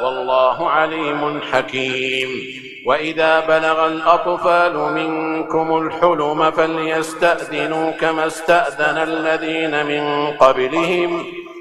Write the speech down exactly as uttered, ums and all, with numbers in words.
والله عليم حكيم. وإذا بلغ الأطفال منكم الحلم فليستأذنوا كما استأذن الذين من قبلهم